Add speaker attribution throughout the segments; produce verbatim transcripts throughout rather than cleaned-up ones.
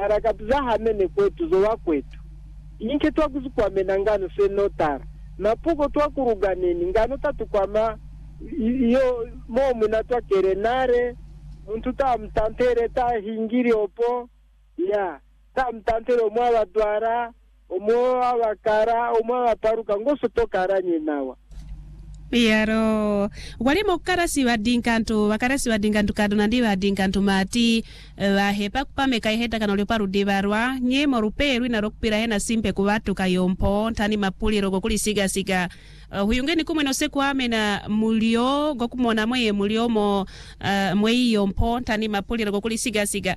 Speaker 1: mara kabisa hamene kwetu zo wa kwetu inke twakuzikwamena ngano se notara napuko twakuruganeni ngano tatukwama iyo momu na twakerenare muntu ta mtantere ta hingiri opo ya ta mtantere omwa badwara omwa abakara omwa baparuka ngoso tokara nyinawa
Speaker 2: Yaro wale mokarasi wadinkantu wakarasi wadinkantu kadona ndi wadinkantu mati wahepa kupame kaiheta kana leparu dibarwa nye moruperu ina rokupira hena simpe kuwatu kayompo tani mapuli rogo kuli siga siga uh, huyungeni kumwe no seku amena mulio gokumona moye mulio mo uh, mwe yompo tani mapuli rogo kuli siga siga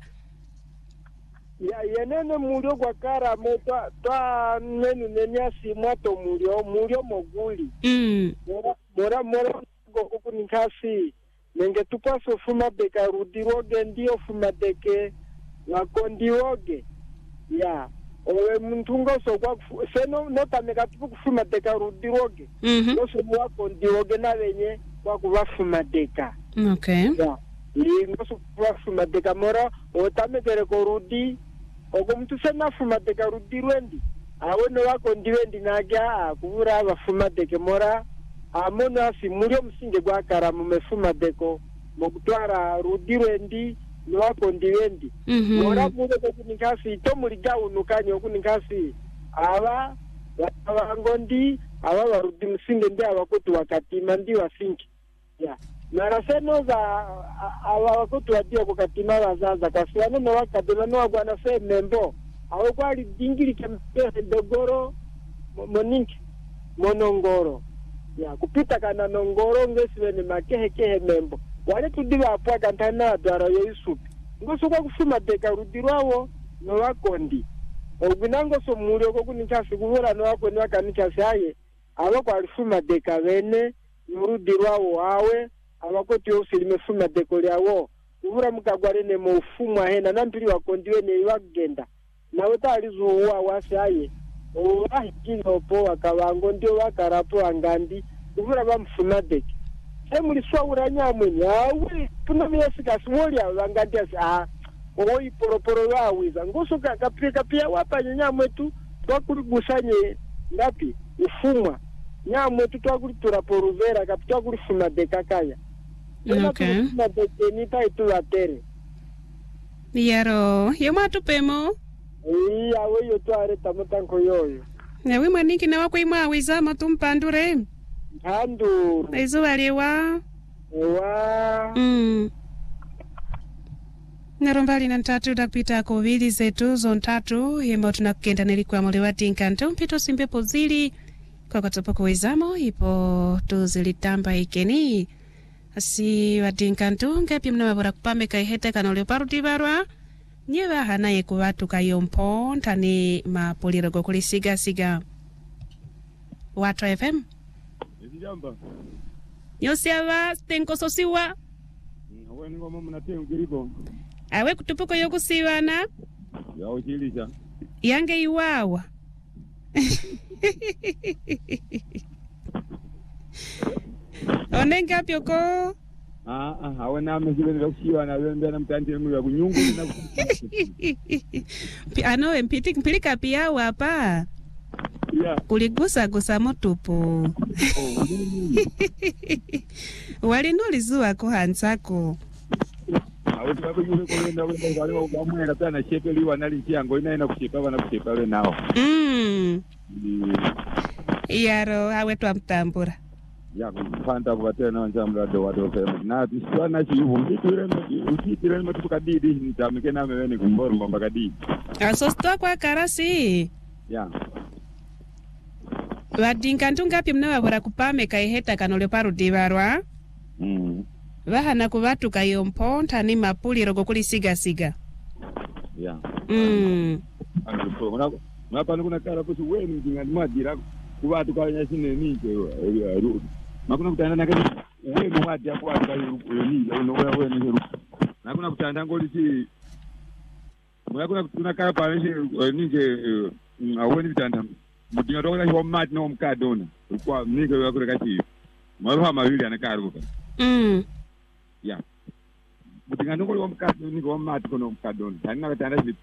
Speaker 1: ya yenene mulio kwa kara mota twa nenu nenyasi mwato mulio mulio moguli
Speaker 2: mm
Speaker 1: mora mora mora goku ninkasi nenge tupaso fuma beka rudiroge ndio fuma deke wakondioge ya owe mtungo so kwa seno nota meka tupu kufuma deka rudiroge
Speaker 2: mhm
Speaker 1: oso mwa kondioge na wenye kwa kuwafuma deka
Speaker 2: okay
Speaker 1: ya ni ngoso kuwafuma deka mora otamekere ko rudi ogo mtu sena fuma deka rudirwendi awone wako ndiwendi naga kuvura abafuma deke mora amono asi mulio msinge gwa karamu mefuma deko mokutwara rudirwendi ni wako ndiwendi
Speaker 2: mhm
Speaker 1: mora mure ko kunikasi to muliga unukanye okunikasi aba abangondi aba barudi msinge ndi abakutu wakati mandi wasinki ya mara seno za aba bakutu wadio kukatima bazaza kaswana no wakadona no agwana se membo aho kwali dingiri kempe dogoro moninki monongoro ya kupita kana nongoro ngesiwe ni makehe kehe membo wale tudiwa apwa kantana dwara yo isupi ngoso kwa kufuma deka rudirwawo no wakondi obinango so mulio ko kunikasi kuvura no wakondi wakanikasi aye abo kwa alifuma deka bene nurudirwawo awe abakoti yose limefuma deko lyawo kuvura mukagwarene mu ufumwa hena nampiri wakondiwe ne wagenda nawe talizuwa wase aye owahikizo po wakabango ndio wakarapo angandi kuvura bamfuna deke semuli swawura nyamwe nyawe tunamiyasika swoli angandi asa ah oi poroporo wawiza ngoso kakapika pia wapa nyamwe tu twakurigusanye ngapi ufumwa nyamwe tu twakuritura poruvera kapitwa kurifuna deka kaya
Speaker 2: okay
Speaker 1: na deke ni taitu watere
Speaker 2: yaro yoma tupemo
Speaker 1: iya weyo tware tamutanko yoyo
Speaker 2: nawe mwaniki na wako imwa wiza matumpandure
Speaker 1: handu
Speaker 2: ezo walewa
Speaker 1: wa
Speaker 2: mm narombali na ntatu dakupita ko vili zetu zon tatu yembo tunakenda nilikuwa molewa tinkanto mpito simpe pozili kwa katopo kuwezamo ipo tuzilitamba ikeni asi watinkanto ngapi mna mabora kupame kaihete kana leopardi barwa nyewa hanaye kuwatu kayompo ntani mapoliro gokuli siga siga watu F M
Speaker 3: Ejamba
Speaker 2: Yosiawa tenkoso siwa
Speaker 3: awe ni ngoma mnatenge kiriko
Speaker 2: awe kutupuko yokusiwana
Speaker 3: ya uchilisha
Speaker 2: yange iwawa onenga pyoko
Speaker 3: ah ah awe na mezile ndio kusiwana wembe na mtandire mu ya kunyungu
Speaker 2: na ano mpiti mpilika pia wapa
Speaker 3: ya
Speaker 2: kuligusa gusa motupo wali nolizuwa ko hansako
Speaker 3: awe twabe yule ko nenda wenda wale wa kumwenda tena shepeliwa nali kiango ina ina kushepa bana kushepa we nao
Speaker 2: mm yaro awe twamtambura
Speaker 3: ya kupanda kwa tena njamla do wado sema na tiswana chivu nditire nditire matuka didi nitamike na meweni kumboro mbamba kadi
Speaker 2: aso sto kwa karasi
Speaker 3: ya
Speaker 2: wadinka ntungapi mnawabora kupame kaiheta kanole paru dibarwa
Speaker 3: mm
Speaker 2: bahana kubatu kayompo ntani mapuli rogo kuli siga siga
Speaker 3: ya
Speaker 2: mm
Speaker 3: andupo una unapana kuna kara kusu weni ngani madira kubatu kwa nyashine nike ru makuna kutanda nakati weni mwadi hapo aka ni uno wewe weni ru nakuna kutanda ngoli si mwakuna kuna kara pale ninge aweni bitanda mudinga roga hiyo mad no mkadona kwa nike wewe kule kati mwa mawili anakaruka
Speaker 2: mm
Speaker 3: ya mudinga ngoli wa mkadona niko mad kono mkadona tani nakatanda